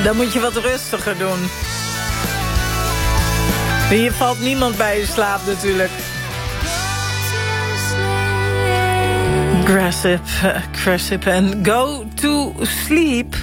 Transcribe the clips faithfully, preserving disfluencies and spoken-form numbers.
Dan moet je wat rustiger doen. Hier valt niemand bij je slaap natuurlijk. Grasip, Grasip en Go to Sleep.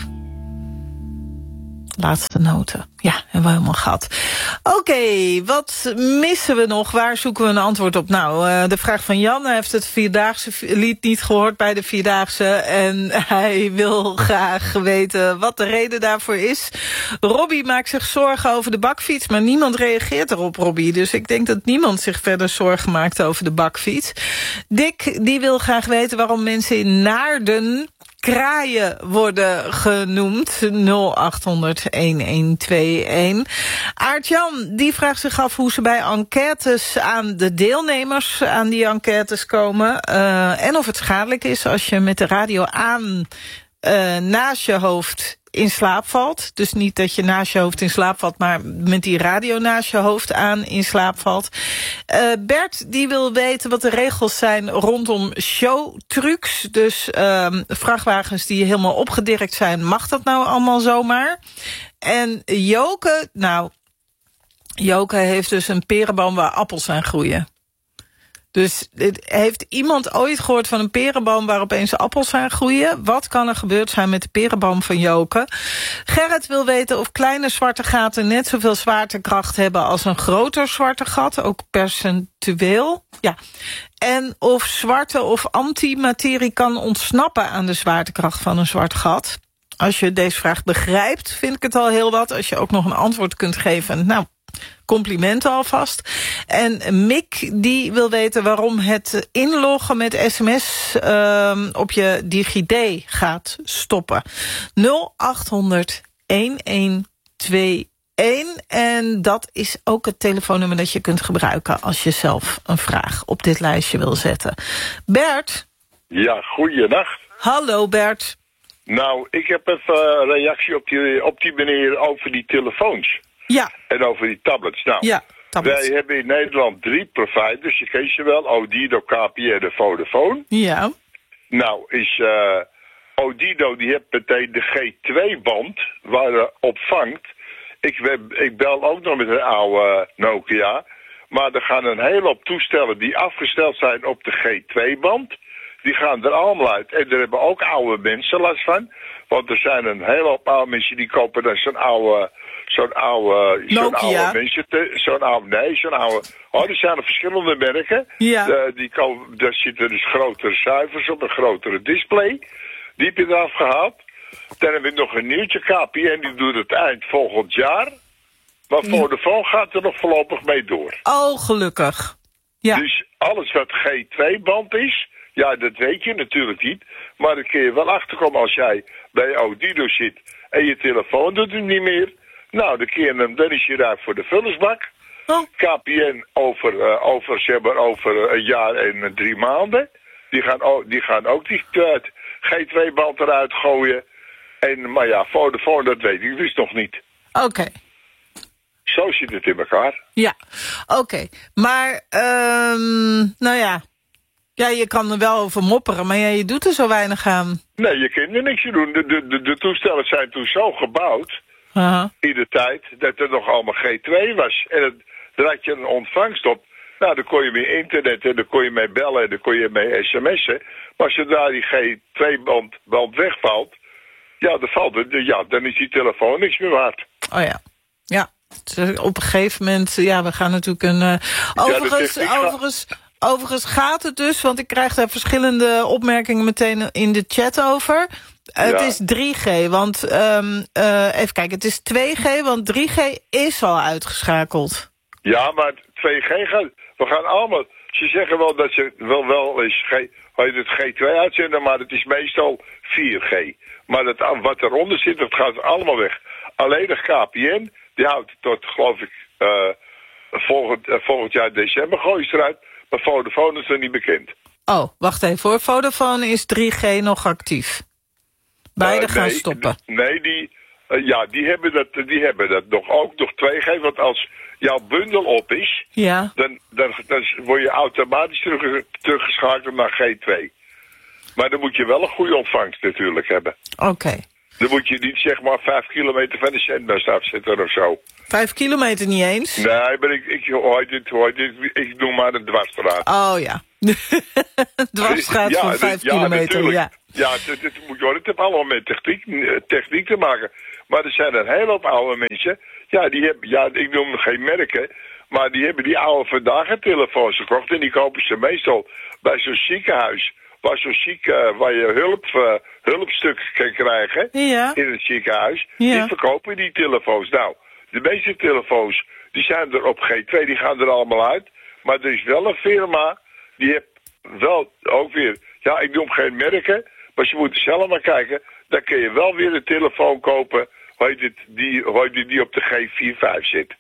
Laatste noten. Ja, hebben we helemaal gehad. Oké, okay, wat missen we nog? Waar zoeken we een antwoord op? Nou, uh, de vraag van Jan. Hij heeft het Vierdaagse lied niet gehoord bij de Vierdaagse. En hij wil graag weten wat de reden daarvoor is. Robbie maakt zich zorgen over de bakfiets. Maar niemand reageert erop, Robbie. Dus ik denk dat niemand zich verder zorgen maakt over de bakfiets. Dick, die wil graag weten waarom mensen in Naarden kraaien worden genoemd. nul acht honderd een een twee een. Aart-Jan, die vraagt zich af hoe ze bij enquêtes aan de deelnemers aan die enquêtes komen. Uh, en of het schadelijk is als je met de radio aan uh, naast je hoofd in slaap valt. Dus niet dat je naast je hoofd in slaap valt, maar met die radio naast je hoofd aan in slaap valt. Uh, Bert, die wil weten wat de regels zijn rondom showtrucs. Dus uh, vrachtwagens die helemaal opgedirkt zijn, mag dat nou allemaal zomaar? En Joke, nou, Joke heeft dus een perenboom waar appels aan groeien. Dus heeft iemand ooit gehoord van een perenboom waar opeens appels aan groeien? Wat kan er gebeurd zijn met de perenboom van Joke? Gerrit wil weten of kleine zwarte gaten net zoveel zwaartekracht hebben als een groter zwarte gat, ook percentueel. Ja. En of zwarte of antimaterie kan ontsnappen aan de zwaartekracht van een zwart gat. Als je deze vraag begrijpt, vind ik het al heel wat. Als je ook nog een antwoord kunt geven, nou, complimenten alvast. En Mick, die wil weten waarom het inloggen met sms uh, op je DigiD gaat stoppen. nul acht honderd een een twee een. En dat is ook het telefoonnummer dat je kunt gebruiken als je zelf een vraag op dit lijstje wil zetten. Bert? Ja, goeienacht. Hallo Bert. Nou, ik heb even een reactie op die, op die meneer over die telefoons. Ja. En over die tablets. Nou, ja, tablets. Wij hebben in Nederland drie providers. Je kent ze wel. Odido, K P N en Vodafone. Ja. Nou, is uh, Odido, die heeft meteen de G twee band, waar uh, opvangt. Ik, ik bel ook nog met een oude Nokia. Maar er gaan een hele hoop toestellen die afgesteld zijn op de G twee band. Die gaan er allemaal uit. En daar hebben ook oude mensen last van. Want er zijn een hele hoop oude mensen die kopen dan zo'n oude... Zo'n oude, zo'n oude mensen, te, zo'n oude, nee, zo'n oude, oh, er zijn er verschillende merken. Ja. Uh, die komen, daar zitten dus grotere cijfers op, een grotere display. Die heb je eraf gehaald. Dan heb je nog een nieuwtje, K P N, die doet het eind volgend jaar. Maar ja. Vodafone gaat er nog voorlopig mee door. Oh, gelukkig. Ja. Dus alles wat G twee band is, ja, dat weet je natuurlijk niet. Maar dan kun je wel achterkomen als jij bij Odido zit en je telefoon doet het niet meer. Nou, dan, kun je hem, dan is je daar voor de vullersbak. Oh. K P N over, uh, over, zeg maar, over een jaar en uh, drie maanden. Die gaan, ook, die gaan ook die uh, G twee band eruit gooien. En, maar ja, Vodafone, dat weet ik dus nog niet. Oké. Okay. Zo zit het in elkaar. Ja, oké. Okay. Maar, um, nou ja... Ja, je kan er wel over mopperen, maar ja, je doet er zo weinig aan. Nee, je kunt er niks aan doen. De, de, de, de toestellen zijn toen zo gebouwd... Uh-huh. In de tijd dat er nog allemaal G twee was. En het, daar had je een ontvangst op. Nou, dan kon je mee internet en dan kon je mee bellen en dan kon je mee sms'en. Maar zodra die G twee band, band wegvalt, ja, dan, valt het, ja, dan is die telefoon niks meer waard. Oh ja, ja. Op een gegeven moment, ja, we gaan natuurlijk een... Uh, overigens, ja, overigens, ga... overigens gaat het dus, want ik krijg daar verschillende opmerkingen meteen in de chat over... Ja. Het is drie G, want um, uh, even kijken, het is twee G, want drie G is al uitgeschakeld. Ja, maar twee G gaat, we gaan allemaal, ze zeggen wel dat ze wel wel eens G, het G twee uitzenden, maar het is meestal vier G. Maar het, wat eronder zit, dat gaat allemaal weg. Alleen de K P N, die houdt tot, geloof ik, uh, volgend, uh, volgend jaar december gooi je eruit, maar Vodafone is er niet bekend. Oh, wacht even hoor, Vodafone is drie G nog actief. Beide uh, gaan nee, stoppen. Nee, die, uh, ja, die, hebben dat, die hebben dat nog ook, nog twee G. Want als jouw bundel op is, ja. dan, dan, dan word je automatisch terug, teruggeschakeld naar G twee. Maar dan moet je wel een goede ontvangst natuurlijk hebben. Oké. Okay. Dan moet je niet zeg maar vijf kilometer van de zendmast afzetten of zo. Vijf kilometer niet eens? Nee, maar ik, ik, hoor dit, hoor dit, ik noem maar een dwarsstraat. Oh ja. Dwarsstraat ja, van vijf ja, kilometer, natuurlijk. ja. Ja, het, het moet worden. Het heeft allemaal met techniek, techniek te maken. Maar er zijn een hele hoop oude mensen. Ja, die hebben, ja, ik noem geen merken. Maar die hebben die oude vandaag telefoons gekocht. En die kopen ze meestal bij zo'n ziekenhuis. Waar zo'n ziek, uh, waar je hulp, uh, hulpstuk kan krijgen. Ja. In het ziekenhuis. Ja. Die verkopen die telefoons. Nou, de meeste telefoons, die zijn er op G twee. Die gaan er allemaal uit. Maar er is wel een firma. Die heeft wel ook weer, ja, ik noem geen merken, maar je moet zelf maar kijken. Dan kun je wel weer een telefoon kopen, hoe heet het, die, hoe heet het, die op de G vier vijf zit.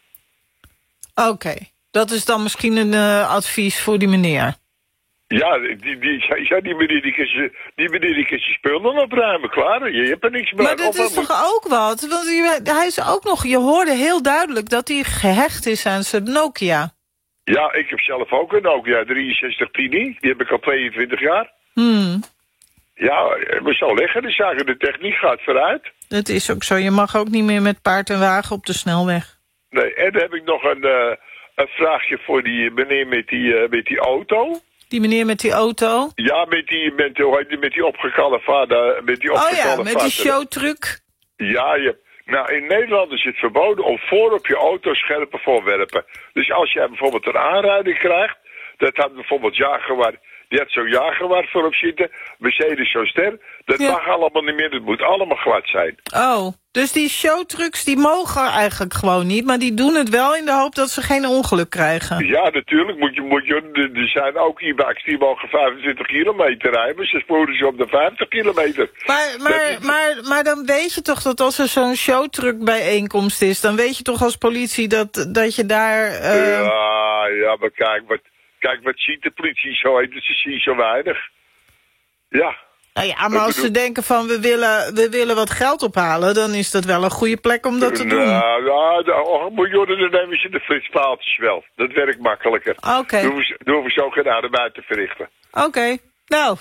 Oké, okay. Dat is dan misschien een uh, advies voor die meneer. Ja, die, die, ja, die meneer die kan je, die meneer die kan je spullen opruimen, klaar. Je hebt er niks meer. Maar dat is toch ook wat? Want hij is ook nog, je hoorde heel duidelijk dat hij gehecht is aan zijn Nokia. Ja, ik heb zelf ook een Nokia drieënzestig tien. Die heb ik al tweeëntwintig jaar. Hmm. Ja, we zo leggen de zaken. De techniek gaat vooruit. Dat is ook zo. Je mag ook niet meer met paard en wagen op de snelweg. Nee, en dan heb ik nog een, uh, een vraagje voor die meneer met die, uh, met die auto. Die meneer met die auto? Ja, met die, met, die, met die opgekalde vader. Met die opgekalde oh ja, met die showtruck. Ja, je, nou in Nederland is het verboden om voor op je auto scherpe voorwerpen. Dus als jij bijvoorbeeld een aanrijding krijgt, dat had bijvoorbeeld Jaguar, die had zo'n Jaguar voorop zitten, Mercedes zo'n ster, dat ja. mag allemaal niet meer, dat moet allemaal glad zijn. Oh, dus die showtrucks die mogen eigenlijk gewoon niet, maar die doen het wel in de hoop dat ze geen ongeluk krijgen. Ja, natuurlijk, moet je, moet je, er zijn ook e-bikes die mogen vijfentwintig kilometer rijden, maar ze spoelen ze op de vijftig kilometer. Maar, maar, is... maar, maar dan weet je toch dat als er zo'n showtruck bijeenkomst is, dan weet je toch als politie dat, dat je daar... Uh... Ja, ja, maar kijk, wat, kijk, wat ziet de politie zo heet, ze zien zo weinig. Ja. Nou ja, maar als ze denken van we willen, we willen wat geld ophalen, dan is dat wel een goede plek om dat te doen. Nou, nou, oh, miljoenen, dan nemen ze de flitspaaltjes wel. Dat werkt makkelijker. Oké. Okay. Dan hoeven ze ook geen arbeid te verrichten. Oké, okay. Nou.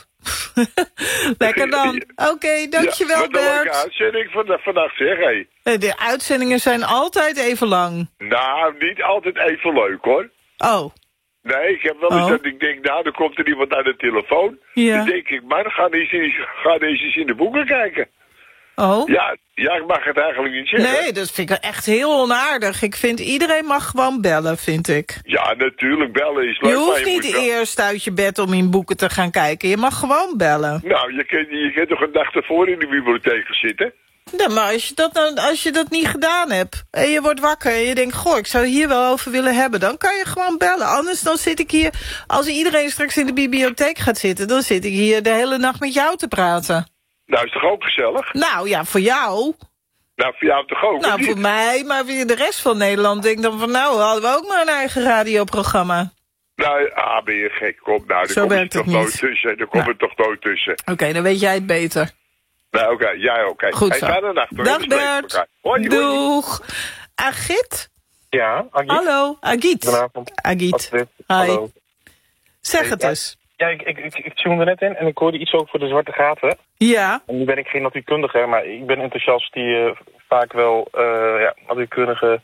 Lekker dan. Oké, okay, dankjewel ja, Bert. Wat een leuke uitzending van, vannacht zeg, hé. Hey. De uitzendingen zijn altijd even lang. Nou, niet altijd even leuk hoor. Oh. Nee, ik heb wel eens oh. dat ik denk, nou, dan komt er iemand aan de telefoon. Ja. Dan denk ik, maar dan ga eens, ga eens in de boeken kijken. Oh? Ja, ja, ik mag het eigenlijk niet zeggen. Nee, dat vind ik echt heel onaardig. Ik vind iedereen mag gewoon bellen, vind ik. Ja, natuurlijk, bellen is leuk. Je hoeft je niet moet eerst uit je bed om in boeken te gaan kijken. Je mag gewoon bellen. Nou, je kunt, je kunt toch een dag ervoor in de bibliotheek zitten? Ja, maar als je, dat nou, als je dat niet gedaan hebt en je wordt wakker en je denkt, goh, ik zou hier wel over willen hebben, dan kan je gewoon bellen. Anders dan zit ik hier, als iedereen straks in de bibliotheek gaat zitten, dan zit ik hier de hele nacht met jou te praten. Nou, is toch ook gezellig? Nou ja, voor jou. Nou, voor jou toch ook? Nou, voor mij, maar voor de rest van Nederland denkt dan van, nou, hadden we ook maar een eigen radioprogramma. Nou, ah, ben je gek. Kom, nou, daar kom je toch nooit tussen. Daar komt het toch nooit tussen. Oké, okay, dan weet jij het beter. Nou, oké, okay, jij ook. Okay. Goed hey, zo. Nacht, dag Bert. Hoi, doeg. Agit? Ja, Agit. Hallo, Agit. Goedenavond. Agit. Hi. Hallo. Zeg hey, het ja, eens. Ja, ik, ik, ik, ik tune er net in en ik hoorde iets ook voor de zwarte gaten. Ja. En nu ben ik geen natuurkundige, maar ik ben enthousiast die uh, vaak wel uh, ja, natuurkundige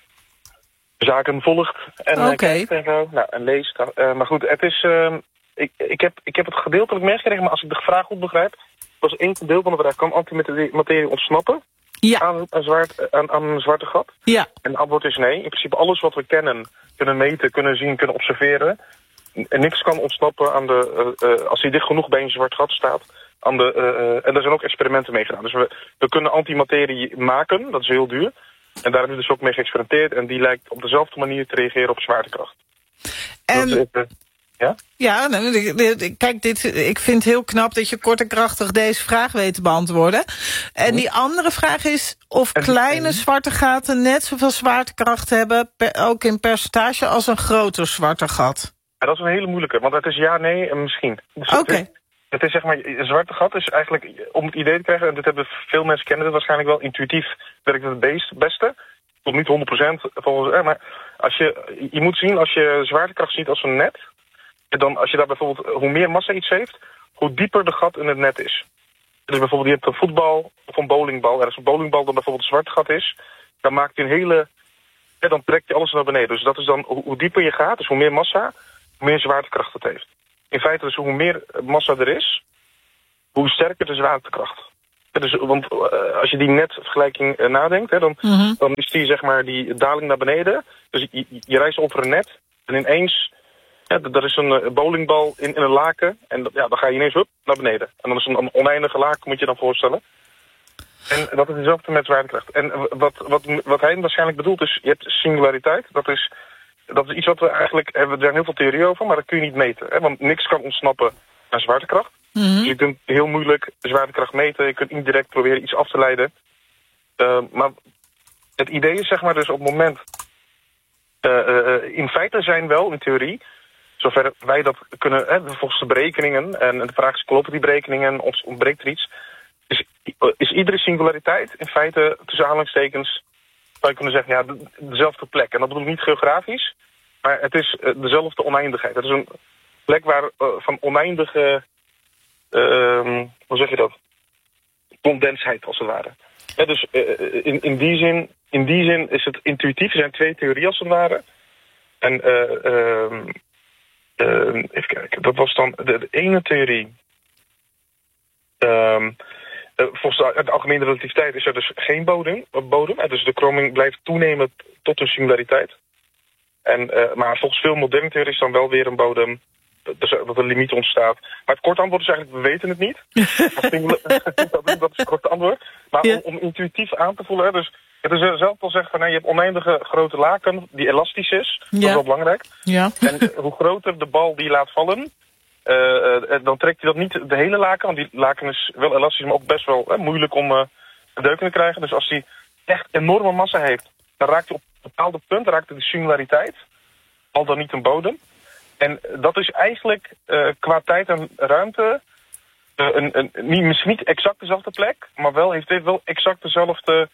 zaken volgt. En, Oké. Okay. Uh, en, zo. Nou, en leest. Uh, maar goed, het is... Uh, ik, ik, heb, ik heb het gedeeltelijk meegekregen, maar als ik de vraag goed begrijp, was één deel van de vraag: kan antimaterie ontsnappen ja. aan, een zwart, aan, aan een zwarte gat? Ja. En het antwoord is nee. In principe alles wat we kennen, kunnen meten, kunnen zien, kunnen observeren. En niks kan ontsnappen aan de, uh, uh, als hij dicht genoeg bij een zwart gat staat. Aan de, uh, uh, en er zijn ook experimenten mee gedaan. Dus we, we kunnen antimaterie maken, dat is heel duur. En daar hebben we dus ook mee geëxperimenteerd. En die lijkt op dezelfde manier te reageren op zwaartekracht. En... Dus, uh, ja? Ja, kijk, dit, ik vind het heel knap dat je kort en krachtig deze vraag weet te beantwoorden. En die andere vraag is of kleine zwarte gaten net zoveel zwaartekracht hebben, per, ook in percentage, als een groter zwarte gat. Ja, dat is een hele moeilijke, want het is ja, nee en misschien. Dus Oké. Okay. Het, het is zeg maar, een zwarte gat is eigenlijk, om het idee te krijgen, en dit hebben veel mensen kennen dit waarschijnlijk wel, intuïtief werkt het het beste. Tot niet honderd procent volgens, maar als je, je moet zien, als je zwaartekracht ziet als een net, dan als je daar bijvoorbeeld, hoe meer massa iets heeft, hoe dieper de gat in het net is. Dus bijvoorbeeld, je hebt een voetbal of een bowlingbal. En als een bowlingbal dan bijvoorbeeld een zwart gat is, dan maakt hij een hele... Ja, dan trekt hij alles naar beneden. Dus dat is dan, hoe dieper je gaat, dus hoe meer massa, hoe meer zwaartekracht het heeft. In feite dus hoe meer massa er is, hoe sterker de zwaartekracht. Ja, dus, want uh, als je die netvergelijking uh, nadenkt, hè, dan, mm-hmm. dan is die, zeg maar, die daling naar beneden. Dus je, je reist over een net en ineens... Ja, er is een bowlingbal in, in een laken en ja, dan ga je ineens hup, naar beneden. En dan is een, een oneindige laken, moet je dan voorstellen. En dat is hetzelfde met zwaartekracht. En wat, wat, wat hij waarschijnlijk bedoelt is, je hebt singulariteit. Dat is, dat is iets wat we eigenlijk, hebben, er zijn heel veel theorieën over, maar dat kun je niet meten. Hè? Want niks kan ontsnappen aan zwaartekracht. Mm-hmm. Dus je kunt heel moeilijk zwaartekracht meten. Je kunt indirect proberen iets af te leiden. Uh, maar het idee is, zeg maar, dus op het moment... Uh, uh, in feite zijn wel, in theorie... Zover wij dat kunnen, hè, volgens de berekeningen, en de vraag is, kloppen die berekeningen, of ontbreekt er iets, is, is iedere singulariteit in feite, tussen aanhalingstekens, zou je kunnen zeggen, ja, de, dezelfde plek. En dat bedoel ik niet geografisch, maar het is uh, dezelfde oneindigheid. Het is een plek waar uh, van oneindige, uh, hoe zeg je dat, condensheid als het ware. Ja, dus uh, in, in, die zin, in die zin is het intuïtief, er zijn twee theorieën als het ware. En uh, uh, Uh, even kijken, dat was dan de, de ene theorie. Um, uh, volgens de, de algemene relativiteit is er dus geen bodem. bodem uh, dus de kroming blijft toenemen tot een singulariteit. En, uh, maar volgens veel moderne theorieën is dan wel weer een bodem, dus, dat een limiet ontstaat. Maar het korte antwoord is eigenlijk, we weten het niet. Dat is het korte antwoord. Maar om, om intuïtief aan te voelen, dus... Het is zelf al zeggen van, nee, je hebt oneindige grote laken die elastisch is. Dat ja. is wel belangrijk. Ja. En hoe groter de bal die je laat vallen, uh, uh, dan trekt hij dat niet de hele laken. Want die laken is wel elastisch, maar ook best wel uh, moeilijk om uh, een deuken te krijgen. Dus als hij echt enorme massa heeft, dan raakt hij op een bepaald punt, raakt hij de singulariteit. Al dan niet een bodem. En dat is eigenlijk uh, qua tijd en ruimte uh, een, een, niet, misschien niet exact dezelfde plek, maar wel heeft dit wel exact dezelfde...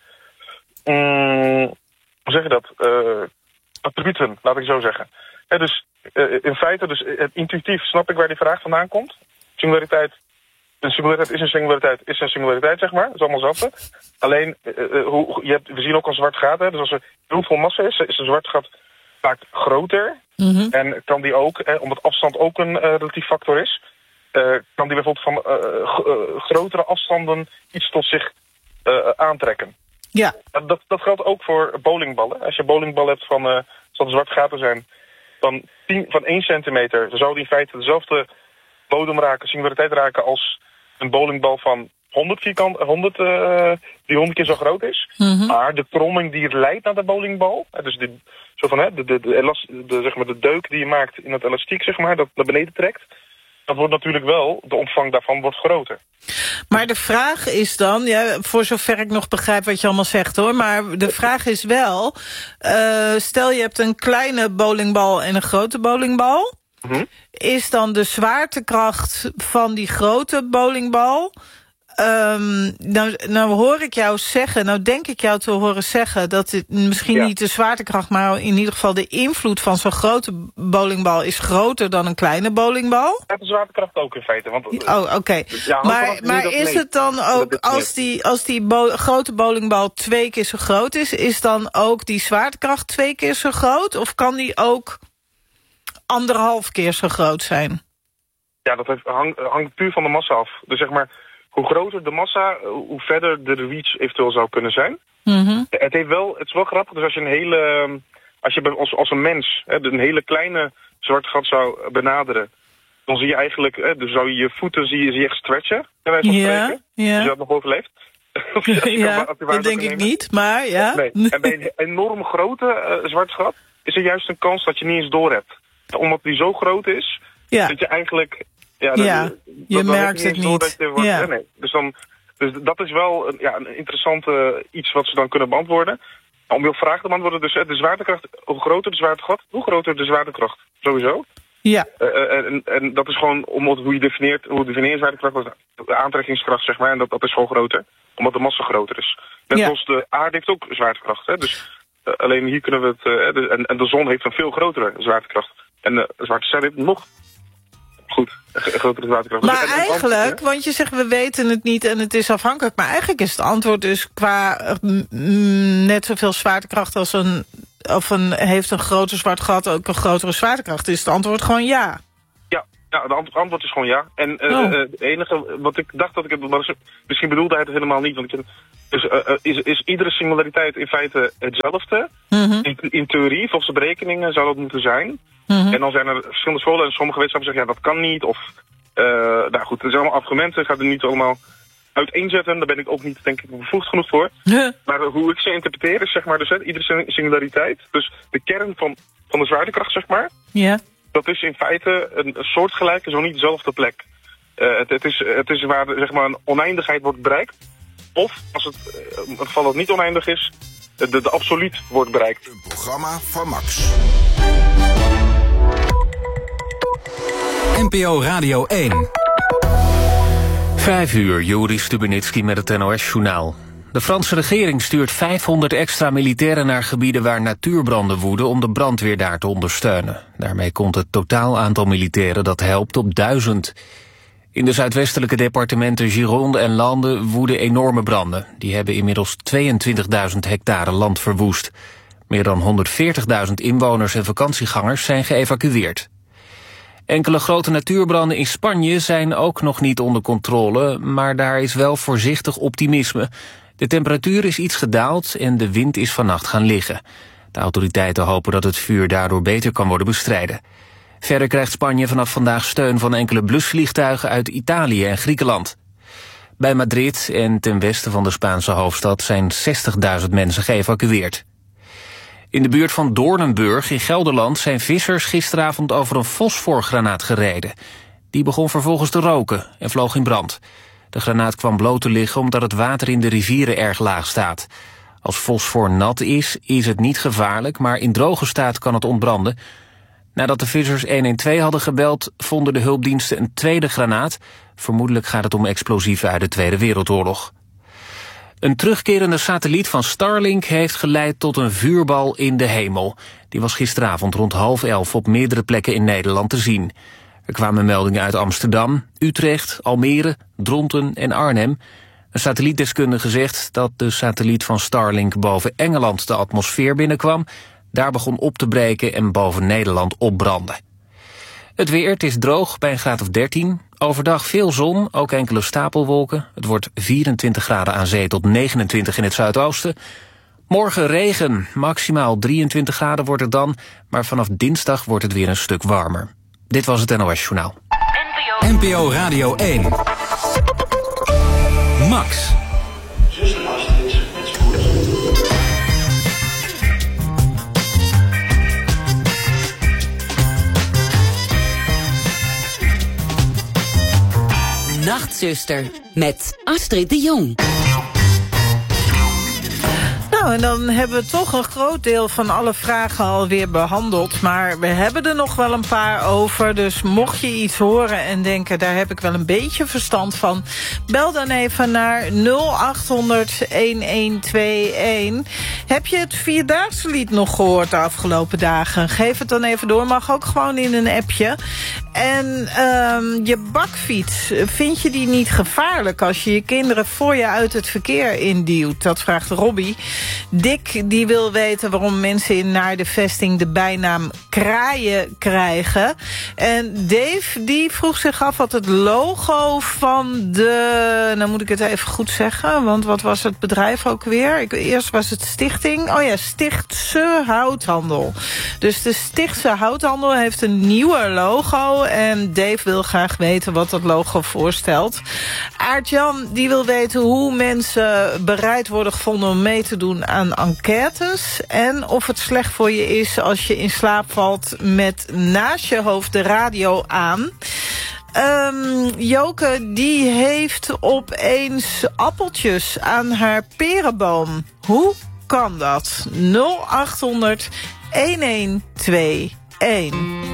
Mm, hoe zeg je dat? Uh, attributen, laat ik zo zeggen. Ja, dus uh, in feite, dus uh, intuïtief snap ik waar die vraag vandaan komt. Singulariteit, een singulariteit is een singulariteit, is een singulariteit, zeg maar. Dat is allemaal hetzelfde. Alleen, uh, uh, hoe, je hebt, we zien ook een zwart gat, hè. Dus als er heel veel massa is, is een zwart gat vaak groter. Mm-hmm. En kan die ook, hè, omdat afstand ook een uh, relatief factor is, uh, kan die bijvoorbeeld van uh, g- uh, grotere afstanden iets tot zich uh, aantrekken. Ja. Dat, dat geldt ook voor bowlingballen. Als je bowlingballen hebt van, uh, zal de zwarte gaten zijn, dan tien, van één centimeter, dan zou die in feite dezelfde bodem raken, singulariteit raken als een bowlingbal van honderd vierkant, honderd, uh, die honderd keer zo groot is. Mm-hmm. Maar de kromming die het leidt naar de bowlingbal, dus de, zo van, hè, de, de, de, elast, de, zeg maar, de deuk die je maakt in het elastiek, zeg maar, dat naar beneden trekt, dat wordt natuurlijk wel, de omvang daarvan wordt groter. Maar de vraag is dan, ja, voor zover ik nog begrijp wat je allemaal zegt hoor, maar de vraag is wel, uh, stel je hebt een kleine bowlingbal en een grote bowlingbal, mm-hmm. is dan de zwaartekracht van die grote bowlingbal, um, nou, nou hoor ik jou zeggen, nou denk ik jou te horen zeggen dat het misschien ja. niet de zwaartekracht, maar in ieder geval de invloed van zo'n grote bowlingbal is groter dan een kleine bowlingbal. Ja, de zwaartekracht ook in feite. Want, oh, oké. Okay. Ja, maar maar is mee. het dan ook, als die, als die bo- grote bowlingbal twee keer zo groot is, is dan ook die zwaartekracht twee keer zo groot? Of kan die ook anderhalf keer zo groot zijn? Ja, dat heeft, hang, hangt puur van de massa af. Dus zeg maar, hoe groter de massa, hoe verder de reach eventueel zou kunnen zijn. Mm-hmm. Het heeft wel, het is wel grappig, dus als je een hele, als je als, als een mens hè, een hele kleine zwarte gat zou benaderen, dan zie je eigenlijk, hè, dus zou je je voeten zie je, zie je echt stretchen, bij wijze van ja, spreken. Ja. Als je dat nog overleeft. Ja, kan, dat denk ik niet, maar ja. Nee. En bij een enorm grote uh, zwarte gat is er juist een kans dat je niet eens door hebt. Omdat die zo groot is, ja. dat je eigenlijk... Ja, dat, ja, je dat, merkt het niet. Je wordt, ja. nee. Dus, dan, dus dat is wel ja, een interessante uh, iets wat ze dan kunnen beantwoorden. Om je vraag te beantwoorden, dus de zwaartekracht, hoe groter de zwaartekracht, hoe groter de zwaartekracht, sowieso. Ja. Uh, en, en dat is gewoon omdat hoe je definieert, hoe definieert zwaartekracht, de aantrekkingskracht, zeg maar, en dat, dat is gewoon groter. Omdat de massa groter is. Net ja. zoals de aarde heeft ook zwaartekracht, hè. Dus uh, alleen hier kunnen we het, uh, de, en, en de zon heeft een veel grotere zwaartekracht. En de zwarte ster heeft nog goed, grotere zwaartekracht. Maar dus, eigenlijk, want je zegt we weten het niet en het is afhankelijk. Maar eigenlijk is het antwoord dus qua mm, net zoveel zwaartekracht als een... of een, heeft een groter zwart gat ook een grotere zwaartekracht. Is het antwoord gewoon ja? Ja, ja het antwoord is gewoon ja. En uh, oh. uh, het enige wat ik dacht dat ik het... Maar misschien bedoelde hij het helemaal niet. Want ik, dus, uh, uh, is, is iedere singulariteit in feite hetzelfde? Mm-hmm. In, in theorie, volgens de berekeningen, zou dat moeten zijn. Mm-hmm. En dan zijn er verschillende scholen en sommige wetenschappers zeggen... ja, dat kan niet. Of, uh, nou goed, er zijn allemaal argumenten. Ik ga er niet allemaal uiteenzetten. Daar ben ik ook niet, denk ik, bevoegd genoeg voor. Huh. Maar hoe ik ze interpreteer is, zeg maar, dus, hè, iedere singulariteit. Dus de kern van, van de zwaartekracht, zeg maar... Ja. Dat is in feite een, een soortgelijke, zo niet dezelfde plek. Uh, het, het, is, het is waar zeg maar, een oneindigheid wordt bereikt. Of, als het, uh, in het geval dat het niet oneindig is, de, de absoluut wordt bereikt. Een programma van Max. N P O Radio één. Vijf uur, Joris Stubenitski met het N O S-journaal. De Franse regering stuurt vijfhonderd extra militairen naar gebieden waar natuurbranden woeden om de brandweer daar te ondersteunen. Daarmee komt het totaal aantal militairen dat helpt op duizend. In de zuidwestelijke departementen Gironde en Landes woeden enorme branden. Die hebben inmiddels tweeëntwintigduizend hectare land verwoest. Meer dan honderdveertigduizend inwoners en vakantiegangers zijn geëvacueerd. Enkele grote natuurbranden in Spanje zijn ook nog niet onder controle, maar daar is wel voorzichtig optimisme. De temperatuur is iets gedaald en de wind is vannacht gaan liggen. De autoriteiten hopen dat het vuur daardoor beter kan worden bestreden. Verder krijgt Spanje vanaf vandaag steun van enkele blusvliegtuigen uit Italië en Griekenland. Bij Madrid en ten westen van de Spaanse hoofdstad zijn zestigduizend mensen geëvacueerd. In de buurt van Doornenburg in Gelderland zijn vissers gisteravond over een fosforgranaat gereden. Die begon vervolgens te roken en vloog in brand. De granaat kwam bloot te liggen omdat het water in de rivieren erg laag staat. Als fosfor nat is, is het niet gevaarlijk, maar in droge staat kan het ontbranden. Nadat de vissers honderdtwaalf hadden gebeld, vonden de hulpdiensten een tweede granaat. Vermoedelijk gaat het om explosieven uit de Tweede Wereldoorlog. Een terugkerende satelliet van Starlink heeft geleid tot een vuurbal in de hemel. Die was gisteravond rond half elf op meerdere plekken in Nederland te zien. Er kwamen meldingen uit Amsterdam, Utrecht, Almere, Dronten en Arnhem. Een satellietdeskundige zegt dat de satelliet van Starlink boven Engeland de atmosfeer binnenkwam, daar begon op te breken en boven Nederland opbrandde. Het weer, het is droog bij een graad of dertien. Overdag veel zon, ook enkele stapelwolken. Het wordt vierentwintig graden aan zee tot negenentwintig in het zuidoosten. Morgen regen, maximaal drieëntwintig graden wordt het dan, maar vanaf dinsdag wordt het weer een stuk warmer. Dit was het N O S-journaal. N P O Radio één. Max. Zuster Astrid met spoed. Nachtzuster met Astrid de Jong. Nou, en dan hebben we toch een groot deel van alle vragen alweer behandeld. Maar we hebben er nog wel een paar over. Dus mocht je iets horen en denken, daar heb ik wel een beetje verstand van, bel dan even naar nul acht honderd elf tweeënentwintig. Heb je het Vierdaagse lied nog gehoord de afgelopen dagen? Geef het dan even door. Mag ook gewoon in een appje. En um, je bakfiets, vind je die niet gevaarlijk als je je kinderen voor je uit het verkeer induwt? Dat vraagt Robbie. Dick die wil weten waarom mensen in Naar de Vesting de bijnaam kraaien krijgen. En Dave die vroeg zich af wat het logo van de, nou moet ik het even goed zeggen, want wat was het bedrijf ook weer? Ik, eerst was het Stichting, oh ja, Stichtse Houthandel. Dus de Stichtse Houthandel heeft een nieuwe logo. En Dave wil graag weten wat dat logo voorstelt. Aart-Jan die wil weten hoe mensen bereid worden gevonden om mee te doen aan enquêtes. En of het slecht voor je is als je in slaap valt met naast je hoofd de radio aan. Um, Joke die heeft opeens appeltjes aan haar perenboom. Hoe kan dat? nul acht honderd elf tweeënentwintig.